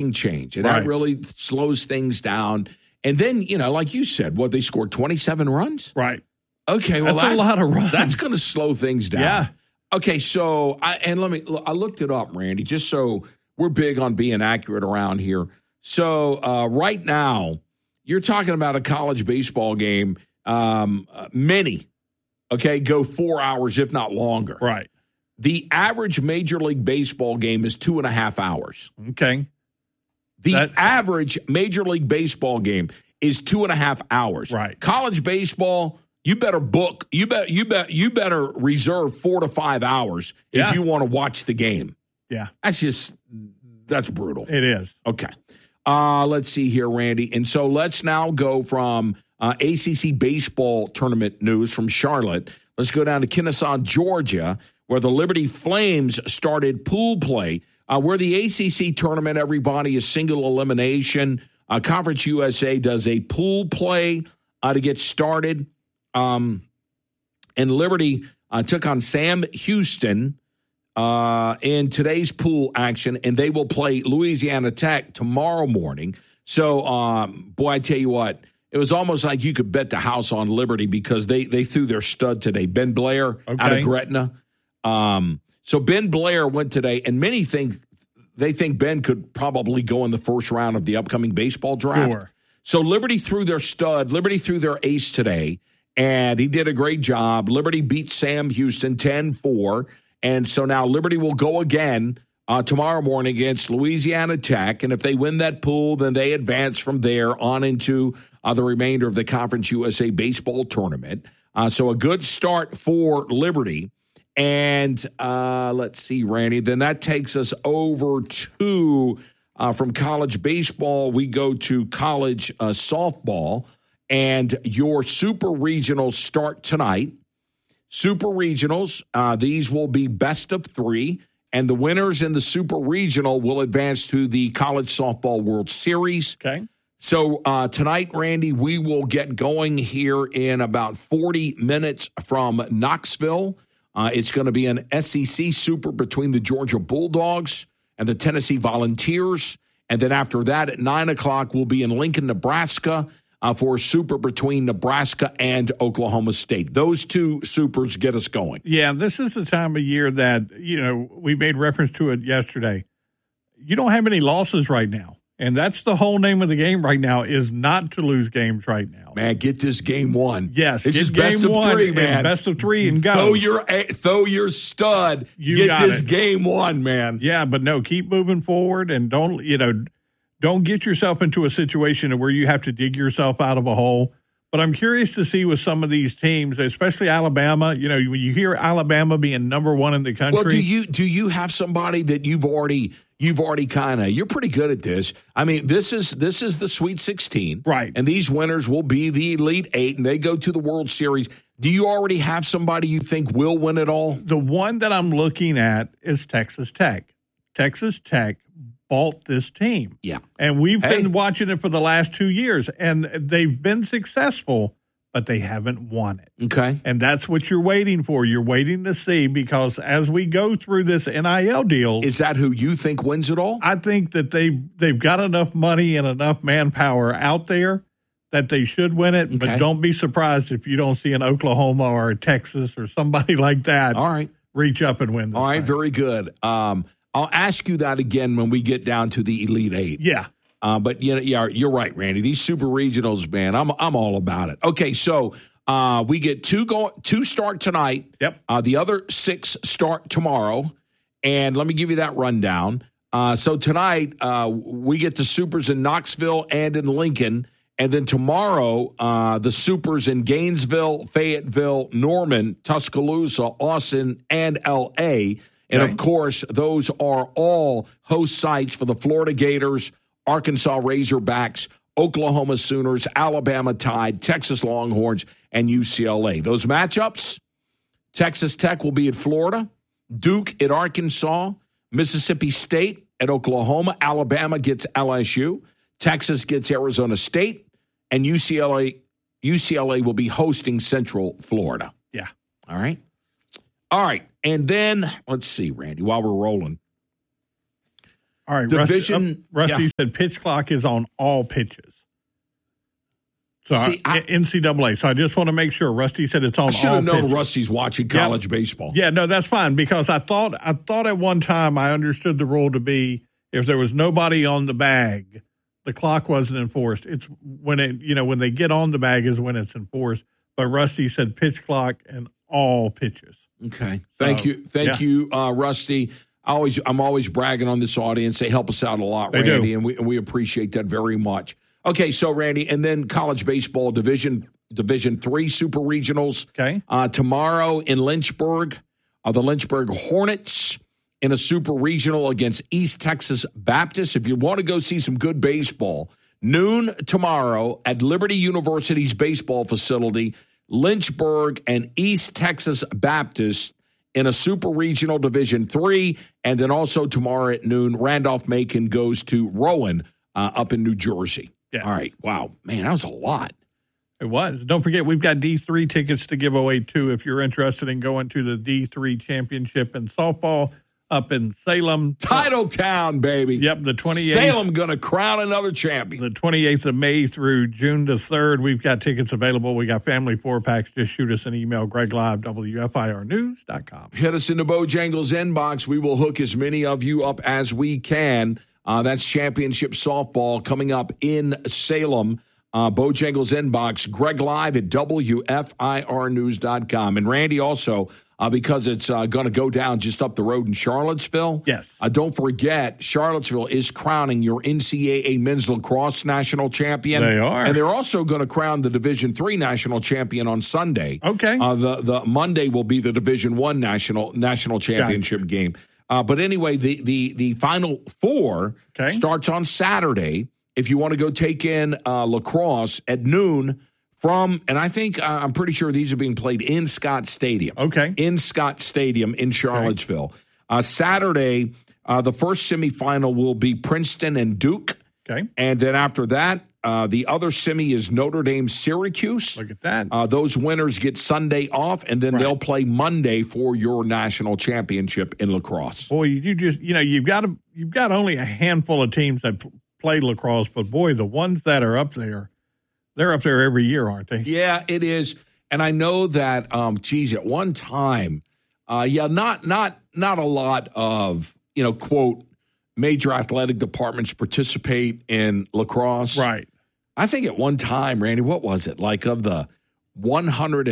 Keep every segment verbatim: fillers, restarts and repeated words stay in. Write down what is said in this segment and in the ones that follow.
change. And right. that really slows things down. And then, you know, like you said, what, they scored twenty-seven runs? Right. Okay, well, that's that, a lot of runs. That's going to slow things down. Yeah. Okay, so, I, and let me, I looked it up, Randy, just so we're big on being accurate around here. So uh, right now, you're talking about a college baseball game, um, uh, many, okay, go four hours, if not longer. Right. The average Major League Baseball game is two and a half hours. Okay. The That, average Major League Baseball game is two and a half hours. Right. College baseball, you better book. You bet. You bet. You better reserve four to five hours yeah. if you want to watch the game. Yeah. That's just that's brutal. It is. Okay. Uh, let's see here, Randy. And so let's now go from uh, A C C baseball tournament news from Charlotte. Let's go down to Kennesaw, Georgia, where the Liberty Flames started pool play. Uh, where the A C C tournament, everybody is single elimination. Uh, Conference U S A does a pool play uh, to get started. Um, and Liberty uh, took on Sam Houston uh, in today's pool action, and they will play Louisiana Tech tomorrow morning. So, um, boy, I tell you what, it was almost like you could bet the house on Liberty because they they threw their stud today. Ben Blair okay. out of Gretna. Um, so Ben Blair went today, and many think they think Ben could probably go in the first round of the upcoming baseball draft. Sure. So Liberty threw their stud, Liberty threw their ace today, and he did a great job. Liberty beat Sam Houston ten four, and so now Liberty will go again uh, tomorrow morning against Louisiana Tech, and if they win that pool, then they advance from there on into uh, the remainder of the Conference U S A baseball tournament. Uh, so a good start for Liberty. And uh, let's see, Randy, then that takes us over to, uh, from college baseball, we go to college uh, softball. And your super regionals start tonight. Super regionals, uh, these will be best of three. And the winners in the super regional will advance to the College Softball World Series. Okay. So uh, tonight, Randy, we will get going here in about forty minutes from Knoxville. Uh, it's going to be an S E C Super between the Georgia Bulldogs and the Tennessee Volunteers. And then after that, at nine o'clock, we'll be in Lincoln, Nebraska uh, for a Super between Nebraska and Oklahoma State. Those two Supers get us going. Yeah, this is the time of year that, you know, we made reference to it yesterday. You don't have any losses right now. And that's the whole name of the game right now, is not to lose games right now. Man, get this game one. Yes, this is best of three, man. Best of three and go. Throw your throw your stud. You get got this it. game one, man. Yeah, but no, keep moving forward and don't you know, don't get yourself into a situation where you have to dig yourself out of a hole. But I'm curious to see with some of these teams, especially Alabama. You know, when you hear Alabama being number one in the country. Well, do you do you have somebody that you've already you've already kind of you're pretty good at this? I mean, this is this is the Sweet sixteen, right? And these winners will be the Elite Eight, and they go to the World Series. Do you already have somebody you think will win it all? The one that I'm looking at is Texas Tech. Texas Tech bought this team. Yeah. And we've hey. been watching it for the last two years, and they've been successful, but they haven't won it. Okay. And that's what you're waiting for. You're waiting to see, because as we go through this N I L deal. Is that who you think wins it all? I think that they, they've got enough money and enough manpower out there that they should win it. Okay. But don't be surprised if you don't see an Oklahoma or a Texas or somebody like that all right. reach up and win this All right, thing. very good. Um, I'll ask you that again when we get down to the Elite Eight. Yeah. Uh, but yeah, yeah, you're right, Randy. These super regionals, man, I'm I'm all about it. Okay, so uh, we get two go two start tonight. Yep. Uh, the other six start tomorrow, and let me give you that rundown. Uh, so tonight uh, we get the supers in Knoxville and in Lincoln, and then tomorrow uh, the supers in Gainesville, Fayetteville, Norman, Tuscaloosa, Austin, and L A. And, okay. of course, those are all host sites for the Florida Gators, Arkansas Razorbacks, Oklahoma Sooners, Alabama Tide, Texas Longhorns, and U C L A. Those matchups, Texas Tech will be at Florida, Duke at Arkansas, Mississippi State at Oklahoma, Alabama gets L S U, Texas gets Arizona State, and U C L A U C L A will be hosting Central Florida. Yeah. All right. All right. And then, let's see, Randy, while we're rolling. All right, Division. Rusty, uh, Rusty yeah. said pitch clock is on all pitches. So See, I, N C double A. So I just want to make sure. Rusty said it's on all I pitches. should have known Rusty's watching college yeah. baseball. Yeah, no, that's fine because I thought I thought at one time I understood the rule to be if there was nobody on the bag, the clock wasn't enforced. It's when it you know when they get on the bag is when it's enforced. But Rusty said pitch clock and all pitches. Okay, thank so, you, thank yeah. you, uh, Rusty. I always, I'm always bragging on this audience. They help us out a lot, they Randy, do. and we and we appreciate that very much. Okay, so Randy, and then college baseball division Division Three Super Regionals. Okay, uh, tomorrow in Lynchburg, uh, the Lynchburg Hornets in a Super Regional against East Texas Baptist. If you want to go see some good baseball, noon tomorrow at Liberty University's baseball facility, Lynchburg and East Texas Baptist in a Super Regional Division Three, and then also tomorrow at noon, Randolph-Macon goes to Rowan uh, up in New Jersey. Yeah. All right. Wow, man, that was a lot. It was. Don't forget, we've got D three tickets to give away too. If you're interested in going to the D three championship in softball up in Salem, Titletown, baby. Yep, the twenty-eighth. Salem going to crown another champion. The twenty-eighth of May through June the third, we've got tickets available. We got family four packs. Just shoot us an email, Greg Live, W F I R news dot com. Hit us in the Bojangles inbox. We will hook as many of you up as we can. Uh, that's championship softball coming up in Salem. Uh, Bojangles inbox, Greg Live at W F I R news dot com. And Randy also, uh, because it's uh, going to go down just up the road in Charlottesville. Yes. Uh, don't forget, Charlottesville is crowning your N C double A men's lacrosse national champion. They are. And they're also going to crown the Division Three national champion on Sunday. Okay. Uh, the, the Monday will be the Division One national national championship gotcha. game. Uh, but anyway, the, the, the Final Four okay. starts on Saturday. If you want to go take in uh, lacrosse at noon from, and I think uh, I'm pretty sure these are being played in Scott Stadium. Okay. In Scott Stadium in Charlottesville. Okay. Uh, Saturday, uh, the first semifinal will be Princeton and Duke. Okay. And then after that, uh, the other semi is Notre Dame Syracuse. Look at that. Uh, those winners get Sunday off, and then right. they'll play Monday for your national championship in lacrosse. Boy, you just, you know, you've got to, you've got only a handful of teams that play lacrosse, but boy, the ones that are up there, they're up there every year, aren't they? Yeah, it is. And I know that, um, geez, at one time, uh, yeah, not not not a lot of, you know, quote, major athletic departments participate in lacrosse. Right. I think at one time, Randy, what was it? Like of the one hundred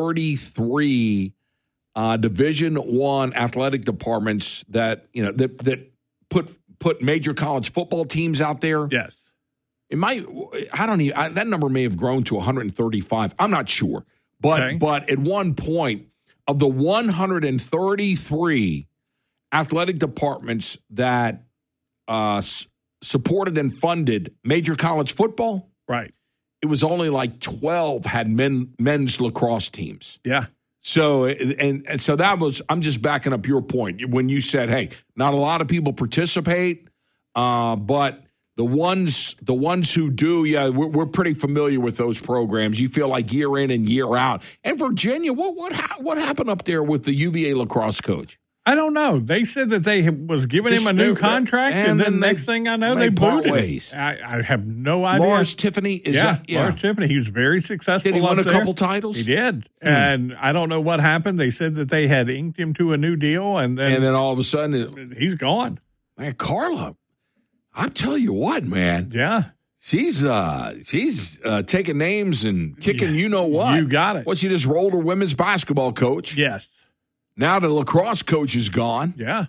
thirty-three uh, Division One athletic departments that, you know, that that put put major college football teams out there. Yes. It might, I don't even, I, that number may have grown to one hundred thirty-five. I'm not sure. But okay. but at one point, of the one hundred thirty-three athletic departments that uh, s- supported and funded major college football, right, it was only like twelve had men men's lacrosse teams. Yeah. So and, and so that was, I'm just backing up your point when you said, hey, not a lot of people participate, uh, but the ones the ones who do, yeah, we're, we're pretty familiar with those programs. You feel like year in and year out. And Virginia, what what ha- what happened up there with the U V A lacrosse coach? I don't know. They said that they was giving him a new contract, and, and then, then next thing I know, they booted ways. him. I, I have no idea. Lawrence Tiffany, is yeah, that, yeah, Lawrence Tiffany. He was very successful. Did he win a there. couple titles? He did, hmm. and I don't know what happened. They said that they had inked him to a new deal, and then and then all of a sudden, it, he's gone. Man, Carla, I tell you what, man. Yeah. She's uh, she's uh, taking names and kicking you know what. You got it. Well, she just rolled her women's basketball coach. Yes. Now the lacrosse coach is gone. Yeah.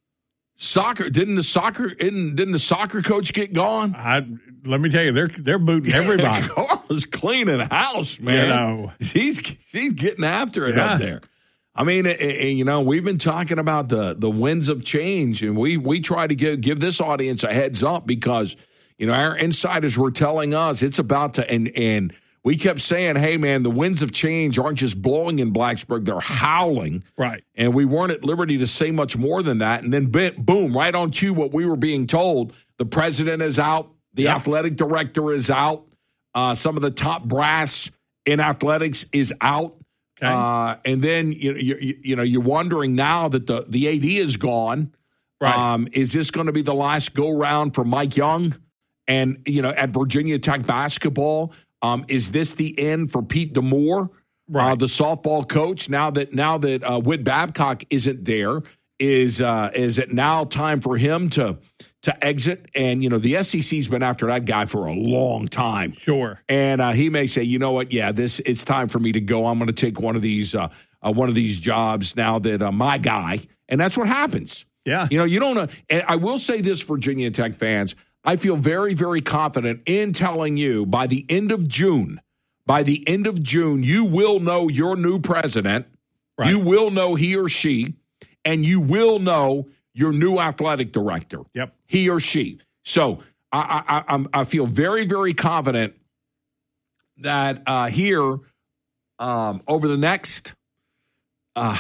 Soccer didn't the soccer didn't didn't the soccer coach get gone? I let me tell you, they're they're booting everybody. Carla's cleaning house, man. You know. She's she's getting after it Yeah. up there. I mean, it, it, you know, we've been talking about the the winds of change, and we we try to give give this audience a heads up because you know our insiders were telling us it's about to and and. We kept saying, hey, man, the winds of change aren't just blowing in Blacksburg. They're howling. Right. And we weren't at liberty to say much more than that. And then, boom, right on cue, what we were being told, the president is out. The yep. athletic director is out. Uh, some of the top brass in athletics is out. Okay. Uh, and then, you, you, you know, you're wondering now that the, the A D is gone. Right. Um, is this going to be the last go round for Mike Young? And, you know, at Virginia Tech basketball, um, is this the end for Pete DeMoore, right. uh, the softball coach? Now that now that uh, Whit Babcock isn't there, is uh, is it now time for him to to exit? And, you know, the S E C's been after that guy for a long time. Sure. And uh, he may say, you know what, yeah, this it's time for me to go. I'm going to take one of these uh, uh, one of these jobs now that uh, my guy, and that's what happens. Yeah. You know, you don't know. And I will say this, Virginia Tech fans, I feel very, very confident in telling you by the end of June, by the end of June, you will know your new president. Right. You will know he or she, and you will know your new athletic director. Yep. He or she. So I, I, I'm, I feel very, very confident that uh, here um, over the next. Uh,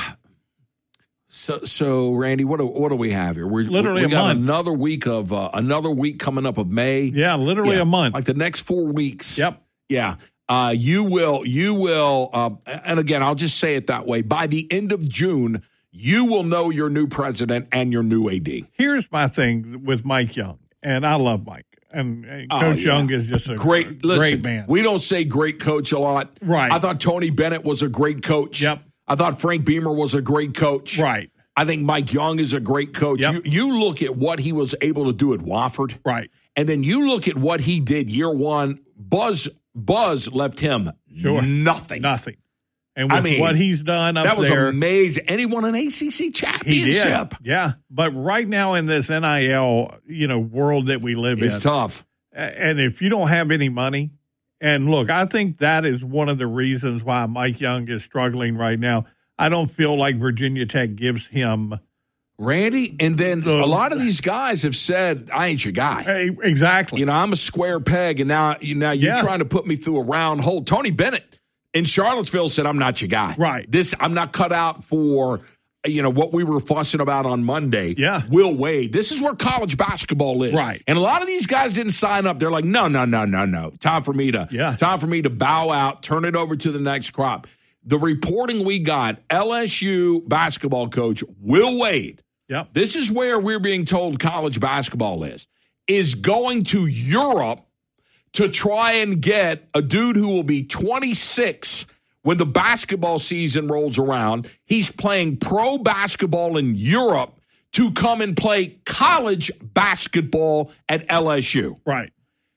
So, so Randy, what do, what do we have here? We're, literally we a got month. Another week of uh, another week coming up of May. Yeah, literally yeah, a month. Like the next four weeks. Yep. Yeah. Uh, you will. You will. Uh, and again, I'll just say it that way. By the end of June, you will know your new president and your new A D. Here's my thing with Mike Young, and I love Mike, and, and oh, Coach yeah. Young is just a great, great listen, man. We don't say great coach a lot, right? I thought Tony Bennett was a great coach. Yep. I thought Frank Beamer was a great coach. Right. I think Mike Young is a great coach. Yep. You, you look at what he was able to do at Wofford. Right. And then you look at what he did year one. Buzz Buzz left him sure. nothing. Nothing. And with I mean, what he's done up that was there, amazing. And he won an A C C championship. He did. Yeah. But right now in this N I L, you know, world that we live it's in. It's tough. And if you don't have any money, and look, I think that is one of the reasons why Mike Young is struggling right now. I don't feel like Virginia Tech gives him Randy, and then the, a lot of these guys have said, I ain't your guy. Hey, exactly. You know, I'm a square peg, and now, you now you're yeah. trying to put me through a round hole. Tony Bennett in Charlottesville said, I'm not your guy. Right. This, I'm not cut out for, you know, what we were fussing about on Monday. Yeah. Will Wade. This is where college basketball is. Right. And a lot of these guys didn't sign up. They're like, no, no, no, no, no. Time for me to, yeah. time for me to bow out, turn it over to the next crop. The reporting we got, L S U basketball coach Will Wade, yep. this is where we're being told college basketball is, is going to Europe to try and get a dude who will be twenty-six when the basketball season rolls around. He's playing pro basketball in Europe to come and play college basketball at L S U. Right.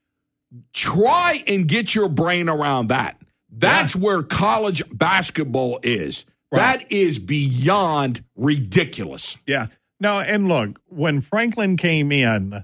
Try and get your brain around that. That's yeah. where college basketball is. Right. That is beyond ridiculous. Yeah. No, and look, when Franklin came in,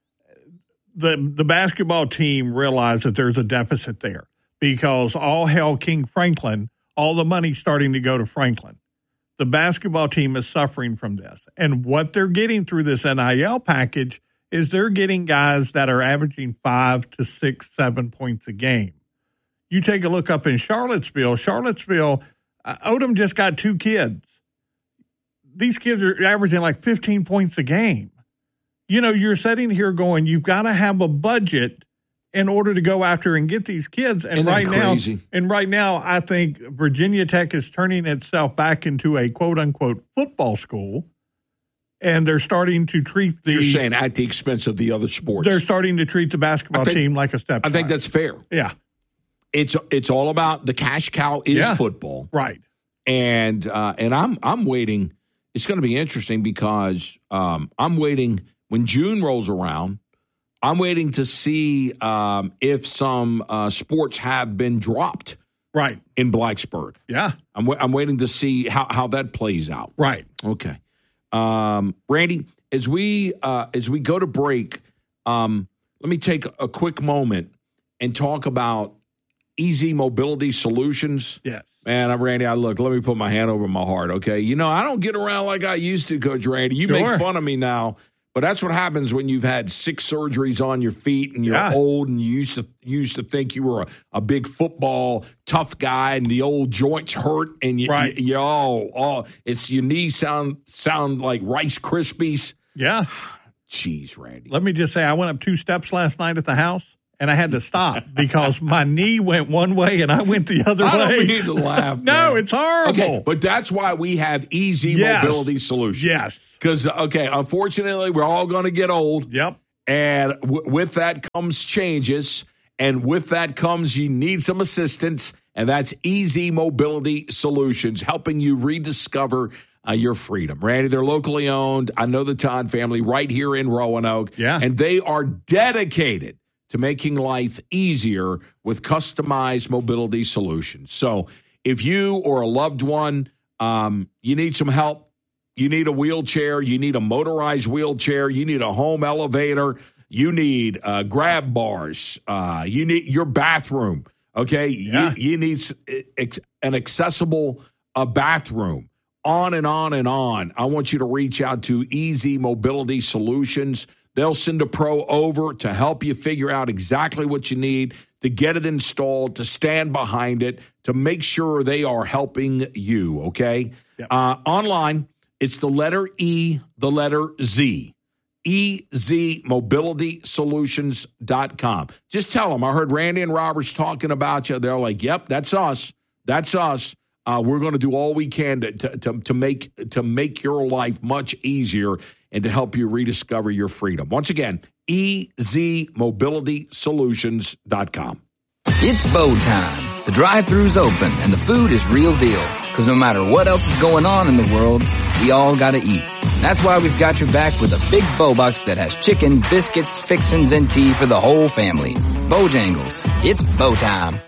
the the basketball team realized that there's a deficit there because all hail King Franklin, all the money's starting to go to Franklin. The basketball team is suffering from this. And what they're getting through this N I L package is they're getting guys that are averaging five to six, seven points a game. You take a look up in Charlottesville. Charlottesville, uh, Odom just got two kids. These kids are averaging like fifteen points a game. You know, you're sitting here going, you've got to have a budget in order to go after and get these kids. And Isn't right that now, crazy? and right now, I think Virginia Tech is turning itself back into a quote unquote football school. And they're starting to treat the. You're saying at the expense of the other sports. They're starting to treat the basketball think, team like a step. I think that's fair. Yeah. It's it's all about the cash cow is yeah. football, right? And uh, and I'm I'm waiting. It's going to be interesting because um, I'm waiting when June rolls around. I'm waiting to see um, if some uh, sports have been dropped, right, in Blacksburg. Yeah, I'm w- I'm waiting to see how how that plays out. Right. Okay, um, Randy, as we uh, as we go to break, um, let me take a quick moment and talk about Easy Mobility Solutions. Yes. Man, I'm Randy. I look, let me put my hand over my heart, okay? You know, I don't get around like I used to, Coach Randy. You sure. make fun of me now, but that's what happens when you've had six surgeries on your feet and you're yeah. old and you used to you used to think you were a, a big football tough guy and the old joints hurt and you, right. you, you oh, oh, it's your knees sound sound like Rice Krispies. Yeah. Jeez, Randy. Let me just say, I went up two steps last night at the house. and I had to stop because my knee went one way and I went the other I way. I don't mean to laugh. No, man. it's horrible. Okay, but that's why we have Easy Yes. Mobility Solutions. Yes. Because, okay, unfortunately, we're all going to get old. Yep. And w- with that comes changes. And with that comes you need some assistance. And that's Easy Mobility Solutions, helping you rediscover uh, your freedom. Randy, they're locally owned. I know the Todd family right here in Roanoke. Yeah. And they are dedicated to making life easier with customized mobility solutions. So if you or a loved one, um, you need some help, you need a wheelchair, you need a motorized wheelchair, you need a home elevator, you need uh, grab bars, uh, you need your bathroom, okay? Yeah. You, you need ex- an accessible uh, bathroom, on and on and on. I want you to reach out to Easy Mobility Solutions. They'll send a pro over to help you figure out exactly what you need, to get it installed, to stand behind it, to make sure they are helping you, okay? Yep. Uh, online, it's the letter E, the letter Z. E Z Mobility Solutions dot com. Just tell them, I heard Randy and Roberts talking about you. They're like, yep, that's us. That's us. Uh, we're going to do all we can to, to, to, to make to make your life much easier and to help you rediscover your freedom. Once again, E Z Mobility Solutions dot com. It's bow time. The drive-thru's open and the food is real deal. Because no matter what else is going on in the world, we all gotta eat. That's why we've got your back with a big bow box that has chicken, biscuits, fixins, and tea for the whole family. Bojangles. It's bow time.